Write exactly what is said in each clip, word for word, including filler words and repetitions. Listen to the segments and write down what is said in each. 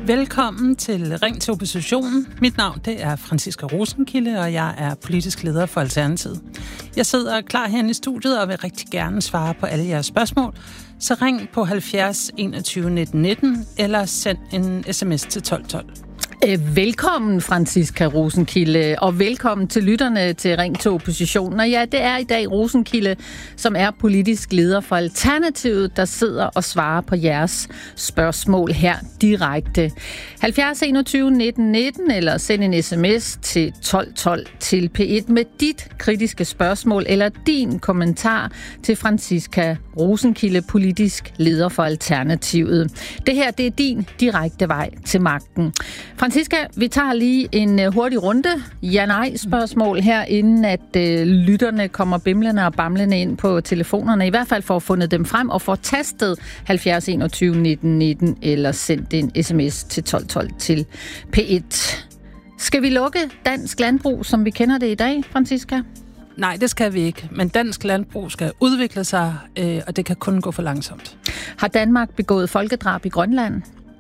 Velkommen til Ring til Oppositionen. Mit navn det er Franciska Rosenkilde, og jeg er politisk leder for Alternativet. Jeg sidder klar herinde i studiet og vil rigtig gerne svare på alle jeres spørgsmål. Så ring på halvfjerds enogtyve nitten nitten eller send en sms til tolv tolv. Velkommen, Franciska Rosenkilde, og velkommen til lytterne til Ring til Oppositionen. Og ja, det er i dag Rosenkilde, som er politisk leder for Alternativet, der sidder og svarer på jeres spørgsmål her direkte. halvfjerds enogtyve nitten nitten eller send en sms til tolv tolv til P et med dit kritiske spørgsmål eller din kommentar til Franciska Rosenkilde, politisk leder for Alternativet. Det her, det er din direkte vej til magten. Franciska, vi tager lige en hurtig runde ja-nej-spørgsmål her, inden at øh, lytterne kommer bimlende og bamlende ind på telefonerne. I hvert fald for at fundet dem frem og få tastet halvfjerds enogtyve nitten nitten eller sendt en sms til tolv tolv til P et. Skal vi lukke dansk landbrug, som vi kender det i dag, Franciska? Nej, det skal vi ikke. Men dansk landbrug skal udvikle sig, øh, og det kan kun gå for langsomt. Har Danmark begået folkedrab i Grønland?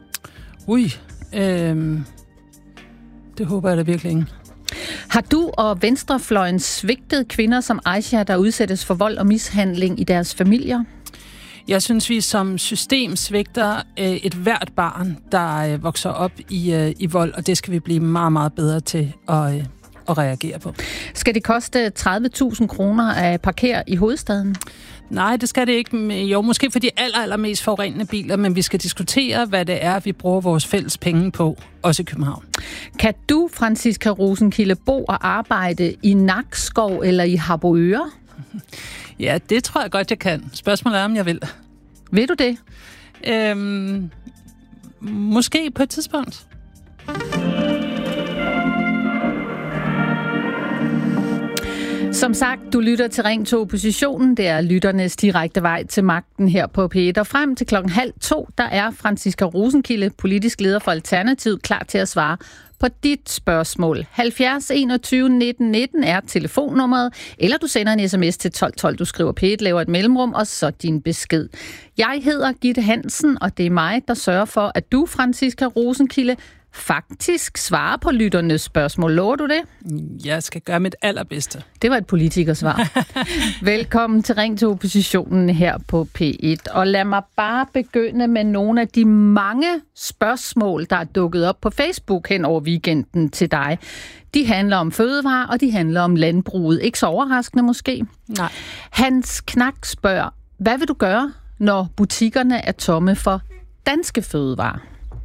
Ui, øh, det håber jeg da virkelig ikke. Har du og venstrefløjen svigtet kvinder som Aisha, der udsættes for vold og mishandling i deres familier? Jeg synes, vi som system svigter øh, et hvert barn, der øh, vokser op i, øh, i vold, og det skal vi blive meget, meget bedre til at, øh, at reagere på. Skal det koste tredive tusind kroner at parkere i hovedstaden? Nej, det skal det ikke. Jo, måske for de aller, aller mest forurenende biler, men vi skal diskutere, hvad det er, vi bruger vores fælles penge på, også i København. Kan du, Franciska Rosenkilde, bo og arbejde i Nakskov eller i Harboøre? Ja, det tror jeg godt, jeg kan. Spørgsmålet er, om jeg vil. Vil du det? Øhm, måske på et tidspunkt. Som sagt, du lytter til Ring til Oppositionen. Det er lytternes direkte vej til magten her på P et. Og frem til klokken halv to, der er Franciska Rosenkilde, politisk leder for Alternativet, klar til at svare på dit spørgsmål. halvfjerds enogtyve nitten nitten er telefonnummeret, eller du sender en sms til tolv tolv. Du skriver P et, laver et mellemrum, og så din besked. Jeg hedder Gitte Hansen, og det er mig, der sørger for, at du, Franciska Rosenkilde, faktisk svarer på lytternes spørgsmål. Lover du det? Jeg skal gøre mit allerbedste. Det var et politikersvar. Velkommen til Ring til Oppositionen her på P et. Og lad mig bare begynde med nogle af de mange spørgsmål, der er dukket op på Facebook hen over weekenden til dig. De handler om fødevarer, og de handler om landbruget. Ikke så overraskende måske? Nej. Hans Knak spørger, hvad vil du gøre, når butikkerne er tomme for danske fødevarer?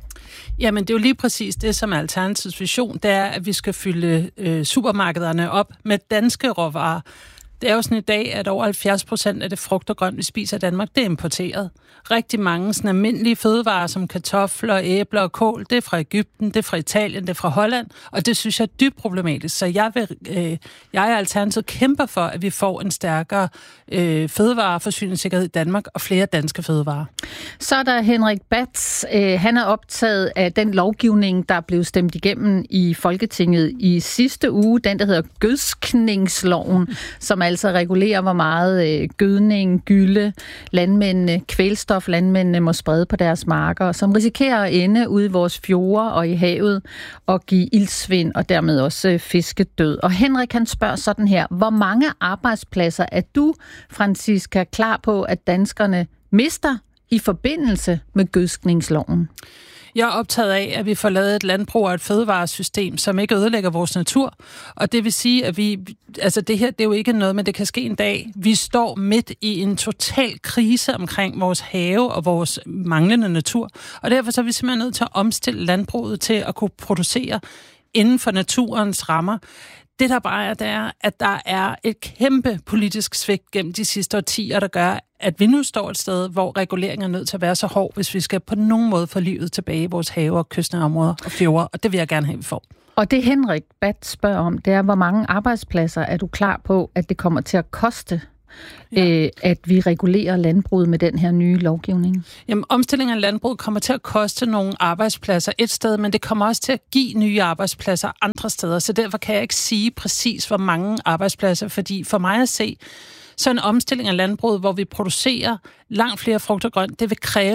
Jamen, det er jo lige præcis det, som er Alternativets vision, det er, at vi skal fylde øh, supermarkederne op med danske råvarer. Det er jo sådan i dag, at over halvfjerds procent af det frugt og grønt, vi spiser i Danmark, det er importeret. Rigtig mange sådan almindelige fødevarer, som kartofler, æbler og kål, det er fra Egypten, det er fra Italien, det er fra Holland, og det synes jeg er dybt problematisk. Så jeg, vil, øh, jeg er Alternativet kæmper for, at vi får en stærkere øh, fødevareforsyningssikkerhed i Danmark og flere danske fødevarer. Så er der Henrik Bats. Øh, han er optaget af den lovgivning, der blev stemt igennem i Folketinget i sidste uge, den der hedder gødskningsloven, som altså regulerer, hvor meget øh, gødning, gylde, landmændene, kvælstof, landmændene må sprede på deres marker, som risikerer at ende ude i vores fjorde og i havet og give iltsvind og dermed også øh, fiskedød. Og Henrik, han spørger sådan her, hvor mange arbejdspladser er du, Franciska, klar på, at danskerne mister i forbindelse med gødskningsloven? Jeg er optaget af, at vi får lavet et landbrug og et fødevaresystem, som ikke ødelægger vores natur. Og det vil sige, at vi... Altså det her, det er jo ikke noget, men det kan ske en dag. Vi står midt i en total krise omkring vores have og vores manglende natur. Og derfor så er vi simpelthen nødt til at omstille landbruget til at kunne producere inden for naturens rammer. Det der bare er, det er, at der er et kæmpe politisk svigt gennem de sidste årtier, der gør, at vi nu står et sted, hvor reguleringen er nødt til at være så hård, hvis vi skal på nogen måde få livet tilbage i vores have og kystnære områder og fjorde, og det vil jeg gerne have, vi får. Og det Henrik Bat spørger om, det er, hvor mange arbejdspladser er du klar på, at det kommer til at koste, ja. øh, at vi regulerer landbruget med den her nye lovgivning? Jamen, omstillingen af landbruget kommer til at koste nogle arbejdspladser et sted, men det kommer også til at give nye arbejdspladser andre steder, så derfor kan jeg ikke sige præcis, hvor mange arbejdspladser, fordi for mig at se, så en omstilling af landbruget, hvor vi producerer langt flere frugt og grønt, det vil kræve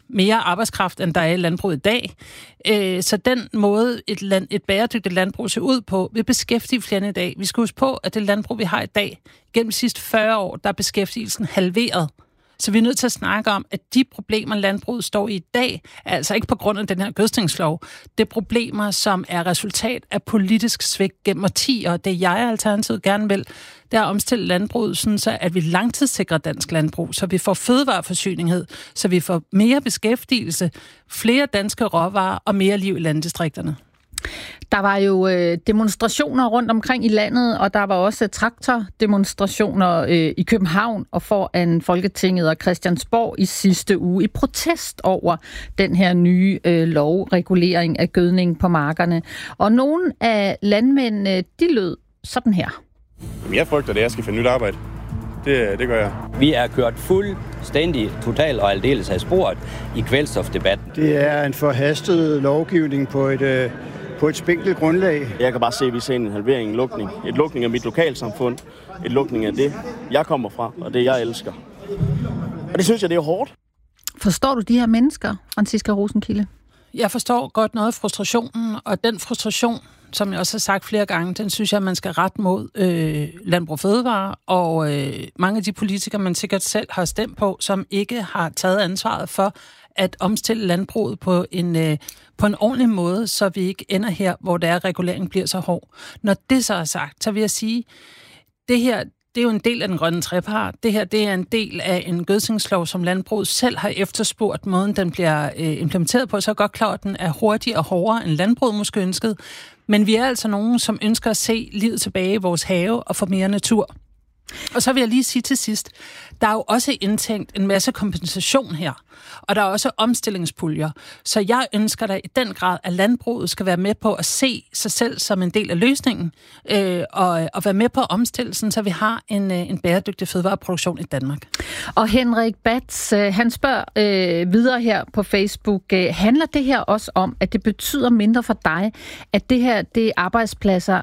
mere arbejdskraft, end der er i landbruget i dag. Øh, så den måde, et, land, et bæredygtigt landbrug ser ud på, vil beskæftige flere end i dag. Vi skal huske på, at det landbrug, vi har i dag, gennem de sidste fyrre år, der er beskæftigelsen halveret. Så vi er nødt til at snakke om, at de problemer, landbruget står i i dag, er altså ikke på grund af den her gødskningslov. Det er problemer, som er resultat af politisk svigt gennem årtier, og det jeg alternativet gerne vil, det er at omstille landbruget, sådan så at vi langtidssikrer dansk landbrug, så vi får fødevareforsyning, så vi får mere beskæftigelse, flere danske råvarer og mere liv i landdistrikterne. Der var jo øh, demonstrationer rundt omkring i landet, og der var også traktordemonstrationer øh, i København og foran Folketinget og Christiansborg i sidste uge i protest over den her nye øh, lovregulering af gødning på markerne. Og nogle af landmændene, de lød sådan her. Jeg frygter det, jeg skal finde nyt arbejde. Det, det gør jeg. Vi er kørt fuldstændig, totalt og aldeles af sporet i kvælstofdebatten. Det er en forhastet lovgivning på et... Øh på et spinkelt grundlag. Jeg kan bare se, at vi ser en halvering, en lukning. Et lukning af mit lokalsamfund. Et lukning af det, jeg kommer fra, og det, jeg elsker. Og det synes jeg, det er hårdt. Forstår du de her mennesker, Franciska Rosenkilde? Jeg forstår godt noget af frustrationen, og den frustration, som jeg også har sagt flere gange, den synes jeg, man skal rette mod øh, Landbrug Fødevare, og øh, mange af de politikere, man sikkert selv har stemt på, som ikke har taget ansvaret for at omstille landbruget på en, øh, på en ordentlig måde, så vi ikke ender her, hvor der reguleringen bliver så hård. Når det så er sagt, så vil jeg sige, det her, det er jo en del af den grønne trepart. Det her, det er en del af en gødskningslov, som landbruget selv har efterspurgt, måden den bliver øh, implementeret på. Så er godt klar, at den er hurtigere og hårdere, end landbruget måske ønskede. Men vi er altså nogen, som ønsker at se livet tilbage i vores have og få mere natur. Og så vil jeg lige sige til sidst, der er jo også indtænkt en masse kompensation her, og der er også omstillingspuljer. Så jeg ønsker da i den grad, at landbruget skal være med på at se sig selv som en del af løsningen, øh, og, og være med på omstillelsen, så vi har en, en bæredygtig fødevareproduktion i Danmark. Og Henrik Bats, han spørger øh, videre her på Facebook, øh, handler det her også om, at det betyder mindre for dig, at det her det er arbejdspladser,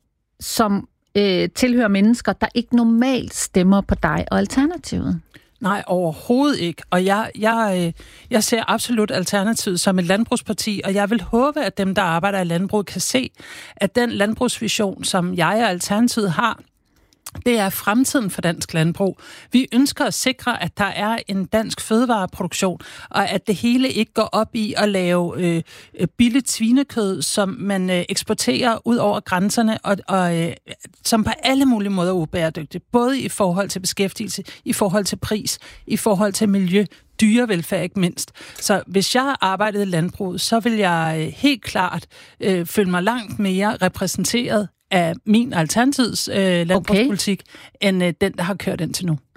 som Øh, tilhører mennesker, der ikke normalt stemmer på dig og Alternativet? Nej, overhovedet ikke. Og jeg, jeg, jeg ser absolut Alternativet som et landbrugsparti, og jeg vil håbe, at dem, der arbejder i landbruget, kan se, at den landbrugsvision, som jeg og Alternativet har, det er fremtiden for dansk landbrug. Vi ønsker at sikre, at der er en dansk fødevareproduktion, og at det hele ikke går op i at lave øh, billigt svinekød, som man øh, eksporterer ud over grænserne, og, og øh, som på alle mulige måder er ubæredygtigt. Både i forhold til beskæftigelse, i forhold til pris, i forhold til miljø, dyrevelfærd ikke mindst. Så hvis jeg arbejdede i landbruget, så vil jeg øh, helt klart øh, føle mig langt mere repræsenteret af min Alternativs øh, landbrugspolitik, okay, end øh, den, der har kørt indtil nu.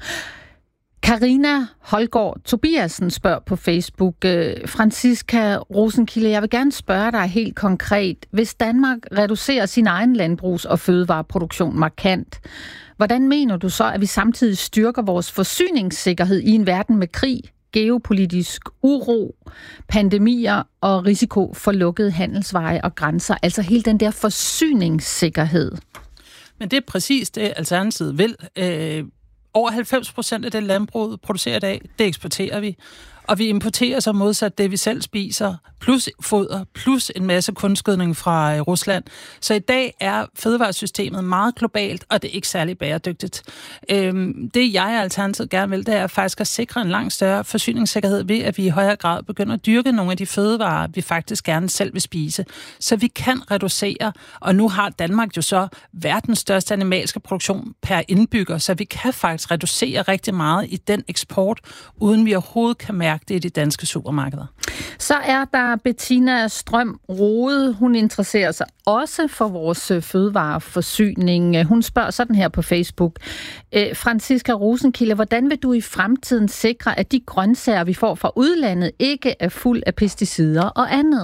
Karina Holgaard Tobiasen spørger på Facebook, øh, Franciska Rosenkilde, jeg vil gerne spørge dig helt konkret. Hvis Danmark reducerer sin egen landbrugs- og fødevareproduktion markant, hvordan mener du så, at vi samtidig styrker vores forsyningssikkerhed i en verden med krig, geopolitisk uro, pandemier og risiko for lukkede handelsveje og grænser, altså hele den der forsyningssikkerhed? Men det er præcis det, Alternativet vil. Øh, over halvfems procent af det landbruget producerer i dag, det eksporterer vi. Og vi importerer så modsat det, vi selv spiser, plus foder, plus en masse kunstgødning fra øh, Rusland. Så i dag er fødevaresystemet meget globalt, og det er ikke særlig bæredygtigt. Øhm, det jeg og Alternativet gerne vil, det er faktisk at sikre en langt større forsyningssikkerhed ved, at vi i højere grad begynder at dyrke nogle af de fødevarer, vi faktisk gerne selv vil spise. Så vi kan reducere, og nu har Danmark jo så verdens største animalske produktion per indbygger, så vi kan faktisk reducere rigtig meget i den eksport, uden vi overhovedet kan mærke det i de danske supermarkeder. Så er der Bettina Strøm Rode. Hun interesserer sig også for vores fødevareforsyning. Hun spørger sådan her på Facebook. Franciska Rosenkilde, hvordan vil du i fremtiden sikre, at de grøntsager, vi får fra udlandet, ikke er fuld af pesticider og andet?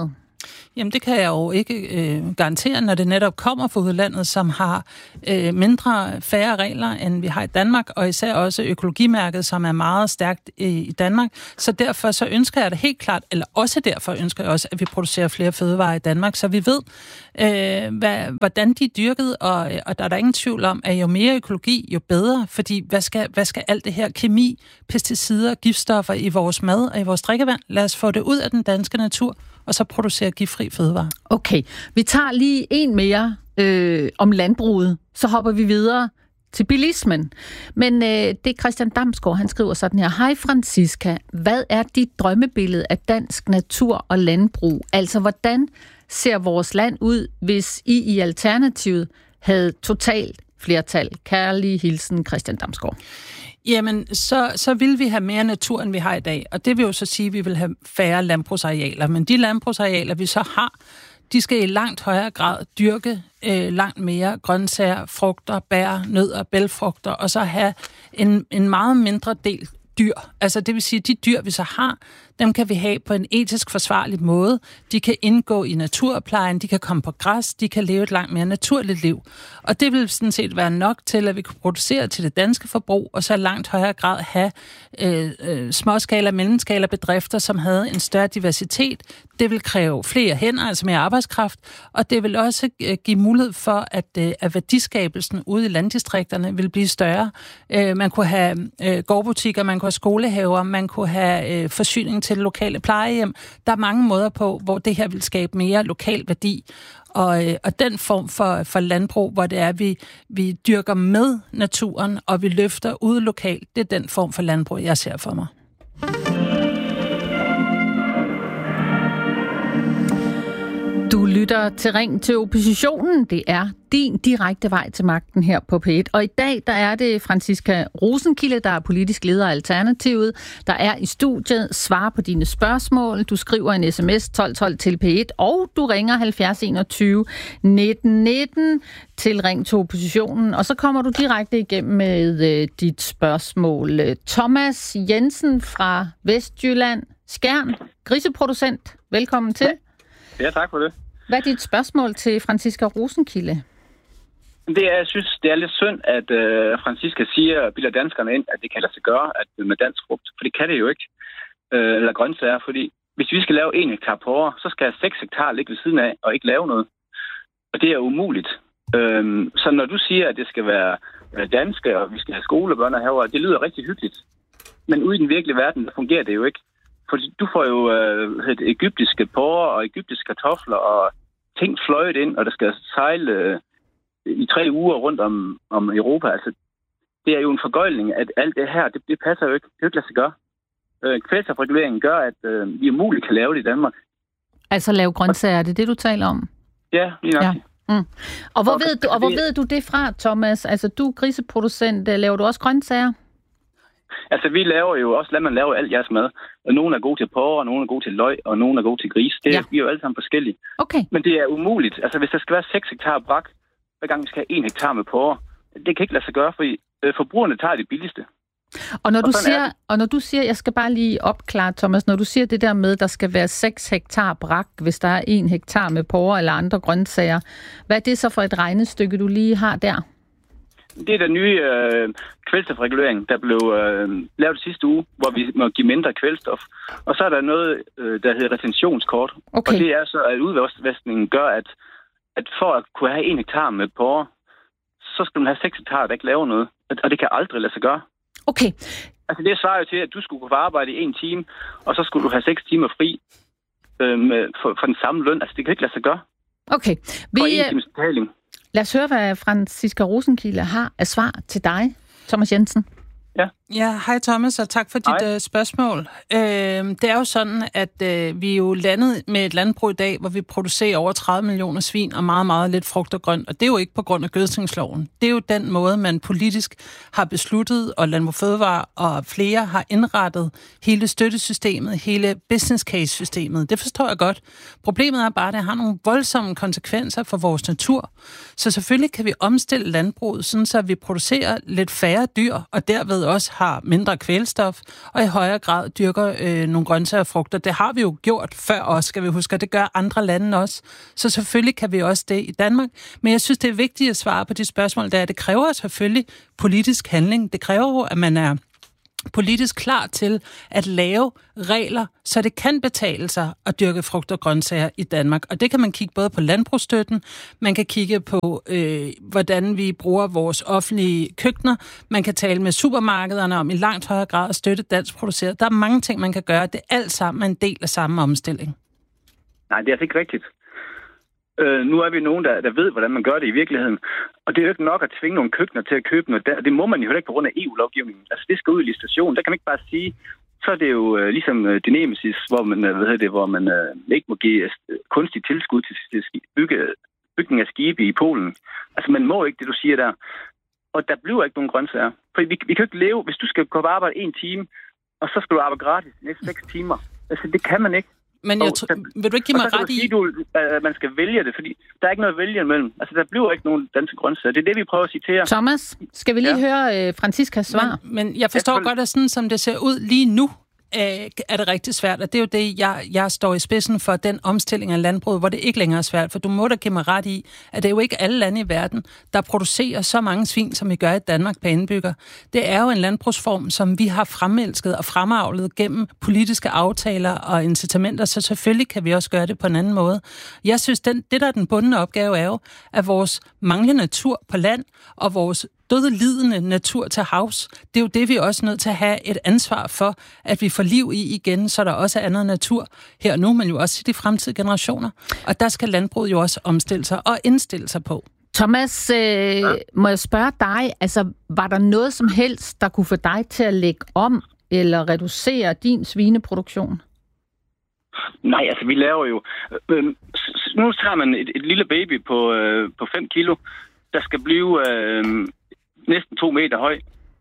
Jamen, det kan jeg jo ikke øh, garantere, når det netop kommer fra udlandet, som har øh, mindre færre regler, end vi har i Danmark, og især også økologimærket, som er meget stærkt i, i Danmark. Så derfor så ønsker jeg det helt klart, eller også derfor ønsker jeg også, at vi producerer flere fødevarer i Danmark, så vi ved, øh, hvad, hvordan de er dyrket, og, og der er der ingen tvivl om, at jo mere økologi, jo bedre, fordi hvad skal, hvad skal alt det her kemi, pesticider, giftstoffer i vores mad og i vores drikkevand? Lad os få det ud af den danske natur, og så producere giftfri fødevarer. Okay, vi tager lige en mere øh, om landbruget, så hopper vi videre til bilismen. Men øh, det er Christian Damsgaard, han skriver sådan her. Hej Franziska, hvad er dit drømmebillede af dansk natur og landbrug? Altså, hvordan ser vores land ud, hvis I i Alternativet havde totalt flertal? Kærlig hilsen, Christian Damsgaard. Jamen, så, så vil vi have mere natur, end vi har i dag. Og det vil jo så sige, at vi vil have færre landbrugsarealer. Men de landbrugsarealer, vi så har, de skal i langt højere grad dyrke øh, langt mere grøntsager, frugter, bær, nødder, bælgfrugter, og så have en, en meget mindre del dyr. Altså det vil sige, at de dyr, vi så har, dem kan vi have på en etisk forsvarlig måde. De kan indgå i naturplejen, de kan komme på græs, de kan leve et langt mere naturligt liv. Og det vil sådan set være nok til, at vi kan producere til det danske forbrug, og så i langt højere grad have øh, øh, småskala- og mellemskala bedrifter, som havde en større diversitet. Det vil kræve flere hænder, altså mere arbejdskraft, og det vil også øh, give mulighed for, at, øh, at værdiskabelsen ude i landdistrikterne vil blive større. Øh, man kunne have øh, gårdbutikker, man kunne have skolehaver, man kunne have øh, forsyning til lokale plejehjem. Der er mange måder på, hvor det her vil skabe mere lokal værdi. Og, øh, og den form for, for landbrug, hvor det er, at vi, vi dyrker med naturen, og vi løfter ude lokalt, det er den form for landbrug, jeg ser for mig. Du lytter til Ring til oppositionen. Det er din direkte vej til magten her på P et. Og i dag der er det Franciska Rosenkilde, der er politisk leder af Alternativet, der er i studiet, svarer på dine spørgsmål. Du skriver en sms tolv tolv til P et, og du ringer halvfjerds enogtyve nitten nitten til Ring til oppositionen. Og så kommer du direkte igennem med øh, dit spørgsmål. Thomas Jensen fra Vestjylland, Skjern, griseproducent. Velkommen til. Ja, tak for det. Hvad er dit spørgsmål til Franciska Rosenkilde? Det er, jeg synes, det er lidt synd, at uh, Franciska siger, bilder danskerne ind, at det kan lade sig gøre at, med dansk frugt. For det kan det jo ikke. Uh, eller grøntsager, fordi hvis vi skal lave en hektar på år, så skal seks hektar ligge ved siden af og ikke lave noget. Og det er umuligt. Uh, så når du siger, at det skal være danske, og vi skal have skolebørn herovre, det lyder rigtig hyggeligt. Men ude i den virkelige verden, der fungerer det jo ikke. Fordi du får jo øh, egyptiske porrer og egyptiske kartofler og ting fløjet ind, og der skal sejle øh, i tre uger rundt om, om Europa. Altså, det er jo en forgøjling, at alt det her, det, det passer jo ikke. Det er jo ikke lade sig gøre. Øh, kvælstofreguleringen gør, at øh, vi umuligt kan lave det i Danmark. Altså lave grøntsager, er det det, du taler om? Ja, lige nok. Ja. Mm. Og hvor, ved du, og hvor ved du det fra, Thomas? Altså, du er griseproducent. Laver du også grøntsager? Altså, vi laver jo også, lad man lave alt jeres mad. Nogle er gode til porrer, nogle er gode til løg, og nogle er gode til gris. Det er, ja. Vi er jo alle sammen forskellige. Okay. Men det er umuligt. Altså, hvis der skal være seks hektar brak, hver gang vi skal have en hektar med porrer, det kan ikke lade sig gøre, fordi øh, forbrugerne tager det billigste. Og når, og, du siger, og når du siger, jeg skal bare lige opklare, Thomas, når du siger det der med, der skal være seks hektar brak, hvis der er en hektar med porrer eller andre grøntsager, hvad er det så for et regnestykke, du lige har der? Det er den nye øh, kvælstofregulering, der blev øh, lavet sidste uge, hvor vi må give mindre kvælstof. Og så er der noget, øh, der hedder retentionskort. Okay. Og det er så, at udvaskningen gør, at, at for at kunne have en hektar med porrer, så skal man have seks hektar, der ikke laver noget. Og det kan aldrig lade sig gøre. Okay. Altså det svarer jo til, at du skulle kunne arbejde i en time, og så skulle du have seks timer fri øh, med, for, for den samme løn. Altså det kan ikke lade sig gøre. Okay. Vi, for en times betaling. Lad os høre, hvad Franciska Rosenkilde har af svar til dig, Thomas Jensen. Ja. Ja, hej Thomas, og tak for dit uh, spørgsmål. Uh, det er jo sådan, at uh, vi er jo landet med et landbrug i dag, hvor vi producerer over tredive millioner svin og meget, meget lidt frugt og grønt. Og det er jo ikke på grund af gødskningsloven. Det er jo den måde, man politisk har besluttet, og Landbrug Fødevare og flere har indrettet hele støttesystemet, hele business case-systemet. Det forstår jeg godt. Problemet er bare, at det har nogle voldsomme konsekvenser for vores natur. Så selvfølgelig kan vi omstille landbruget, sådan så vi producerer lidt færre dyr, og derved også har mindre kvælstof, og i højere grad dyrker øh, nogle grøntsager og frugter. Det har vi jo gjort før også, skal vi huske, og det gør andre lande også. Så selvfølgelig kan vi også det i Danmark. Men jeg synes, det er vigtigt at svare på de spørgsmål, der er. Det kræver selvfølgelig politisk handling. Det kræver jo, at man er politisk klar til at lave regler, så det kan betale sig at dyrke frugt og grøntsager i Danmark. Og det kan man kigge både på landbrugsstøtten, man kan kigge på, øh, hvordan vi bruger vores offentlige køkkener, man kan tale med supermarkederne om i langt højere grad at støtte dansk produceret. Der er mange ting, man kan gøre. Det er alt sammen en del af samme omstilling. Nej, det er altså ikke rigtigt. Øh, nu er vi nogen, der, der ved, hvordan man gør det i virkeligheden. Og det er jo ikke nok at tvinge nogle køkkener til at købe noget der. Det må man jo ikke på grund af E U-lovgivningen. Altså, det skal ud i licitation. Der kan man ikke bare sige, så er det jo øh, ligesom øh, Dynemesis, hvor man, øh, hvad hedder det, hvor man øh, ikke må give øh, kunstig tilskud til, til bygge, bygning af skibe i Polen. Altså, man må ikke det, du siger der. Og der bliver ikke nogen grøntsager. For vi, vi kan jo ikke leve, hvis du skal gå på arbejde en time, og så skal du arbejde gratis de næste seks timer. Altså, det kan man ikke. Men jeg tr- vil du ikke give mig ret i... Du, at man skal vælge det, fordi der er ikke noget at vælge imellem. Altså, der bliver ikke nogen danske grøntsager. Det er det, vi prøver at citere. Thomas, skal vi lige ja. høre uh, Franciscas svar? Men, men jeg forstår godt, at sådan som det ser ud lige nu, er det rigtig svært, og det er jo det, jeg, jeg står i spidsen for, den omstilling af landbruget, hvor det ikke længere er svært, for du må da give mig ret i, at det er jo ikke alle lande i verden, der producerer så mange svin, som vi gør i Danmark per indbygger. Det er jo en landbrugsform, som vi har fremelsket og fremavlet gennem politiske aftaler og incitamenter, så selvfølgelig kan vi også gøre det på en anden måde. Jeg synes, den, det der er den bundne opgave er jo, at vores manglende natur på land og vores dødelidende natur til havs, det er jo det, vi er også nødt til at have et ansvar for, at vi får liv i igen, så der også er andet natur her og nu, men jo også i de fremtidige generationer. Og der skal landbruget jo også omstille sig og indstille sig på. Thomas, øh, ja. må jeg spørge dig, altså var der noget som helst, der kunne få dig til at lægge om eller reducere din svineproduktion? Nej, altså vi laver jo... Øh, nu tager man et, et lille baby på, øh, på fem kilo, der skal blive... Øh, næsten to meter høj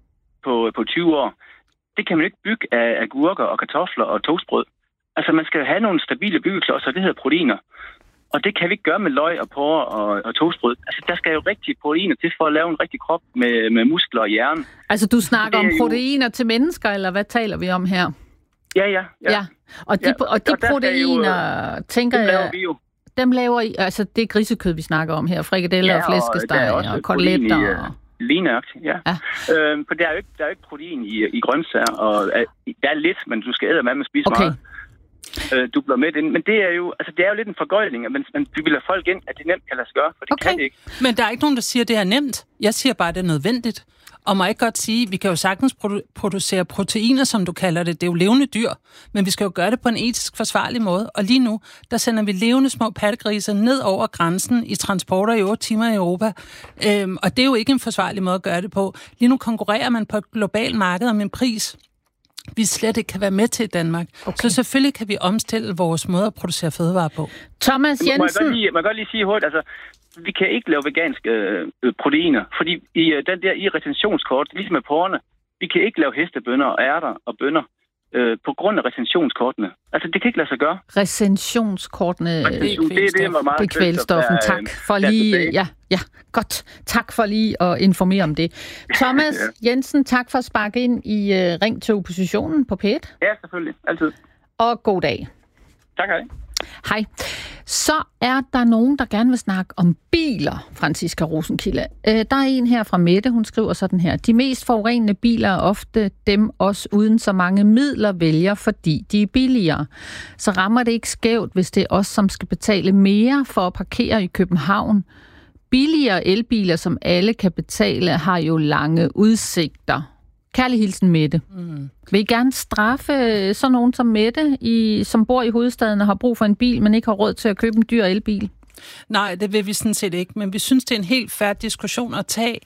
på, på tyve år. Det kan man ikke bygge af agurker og kartofler og toastbrød. Altså, man skal have nogle stabile byggeklodser, det hedder proteiner. Og det kan vi ikke gøre med løg og porrer og, og toastbrød. Altså, der skal jo rigtige proteiner til for at lave en rigtig krop med, med muskler og hjerne. Altså, du snakker om proteiner jo... til mennesker, eller hvad taler vi om her? Ja, ja. Ja, ja. Og de, ja, og de og proteiner, jo, tænker dem jeg... laver vi jo. Dem laver I... Altså, det er grisekød, vi snakker om her. Frikadeller ja, og flæskesteg og, og koteletter og... Lige nøjagtigt, ja. ja. Øhm, for der er jo ikke, der er jo ikke protein i, i grøntsager, og øh, der er lidt, men du skal æde med at spise okay. meget. Øh, du bliver med det. Men det er jo, altså, det er jo lidt en forgøjning, at man, man bilder folk ind, at det nemt kan lade sig gøre, for det okay. kan det ikke. Men der er ikke nogen, der siger, at det er nemt. Jeg siger bare, at det er nødvendigt. Og må jeg ikke godt sige, vi kan jo sagtens produ- producere proteiner, som du kalder det. Det er jo levende dyr, men vi skal jo gøre det på en etisk forsvarlig måde. Og lige nu, der sender vi levende små pattegriser ned over grænsen i transporter i otte timer i Europa. Øhm, og det er jo ikke en forsvarlig måde at gøre det på. Lige nu konkurrerer man på et globalt marked om en pris, vi slet ikke kan være med til i Danmark. Okay. Så selvfølgelig kan vi omstille vores måde at producere fødevarer på. Thomas Jensen... Må jeg godt lige, må jeg godt lige sige hurtigt, altså, vi kan ikke lave veganske øh, proteiner, fordi i øh, den der i retentionskort, ligesom med porrene, vi kan ikke lave hestebønner og ærter og bønner øh, på grund af retentionskortene. Altså, det kan ikke lade sig gøre. Retensionskortene, Retention, det, det, det, det er kvælstoffen. Tak for lige... Ja, ja, godt. Tak for lige at informere om det. Thomas ja. Jensen, tak for at sparke ind i uh, Ring til Oppositionen på P et. Ja, selvfølgelig. Altid. Og god dag. Tak, hej. Hej. Så er der nogen, der gerne vil snakke om biler, Francisca Rosenkilde. Øh, der er en her fra Mette, hun skriver sådan her. De mest forurenende biler er ofte dem også uden så mange midler vælger, fordi de er billigere. Så rammer det ikke skævt, hvis det er os, som skal betale mere for at parkere i København. Billigere elbiler, som alle kan betale, har jo lange udsigter. Kærlig hilsen, Mette. Mm. Vil I gerne straffe sådan nogen som Mette, i, som bor i hovedstaden og har brug for en bil, men ikke har råd til at købe en dyr elbil? Nej, det vil vi sådan set ikke, men vi synes, det er en helt fair diskussion at tage,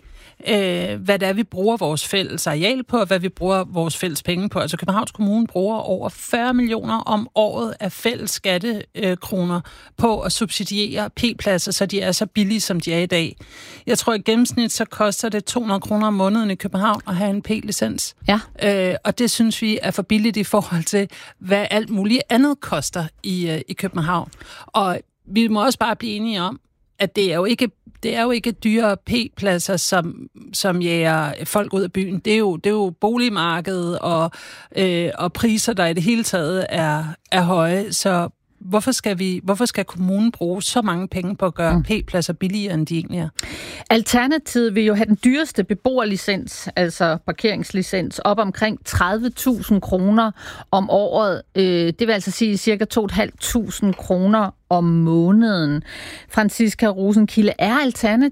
øh, hvad det er, vi bruger vores fælles areal på, og hvad vi bruger vores fælles penge på. Altså Københavns Kommune bruger over fyrre millioner om året af fælles skattekroner på at subsidiere p-pladser, så de er så billige, som de er i dag. Jeg tror, i gennemsnit så koster det to hundrede kroner om måneden i København at have en p-licens. Ja. Øh, og det synes vi er for billigt i forhold til, hvad alt muligt andet koster i, øh, i København. Og vi må også bare blive enige om, at det er jo ikke, det er jo ikke dyre P-pladser, som, som jager folk ud af byen. Det er jo, det er jo boligmarkedet og, øh, og priser, der i det hele taget er, er høje. Så hvorfor skal, vi, hvorfor skal kommunen bruge så mange penge på at gøre mm. P-pladser billigere, end de egentlig er? Alternativet vil jo have den dyreste beboerlicens, altså parkeringslicens, op omkring tredive tusind kroner om året. Det vil altså sige cirka to tusind fem hundrede kroner om måneden. Franciska Rosenkilde, er Alternativet